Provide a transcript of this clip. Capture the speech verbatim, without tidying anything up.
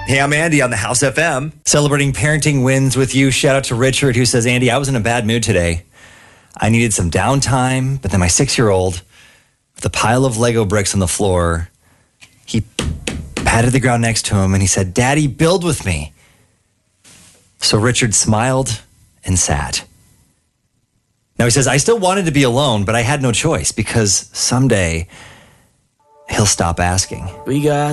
Hey, I'm Andy on the House F M. Celebrating parenting wins with you. Shout out to Richard, who says, Andy, I was in a bad mood today. I needed some downtime, but then my six-year-old, with a pile of Lego bricks on the floor, he patted the ground next to him and he said, Daddy, build with me. So Richard smiled and sat. Now he says, I still wanted to be alone, but I had no choice because someday he'll stop asking. We got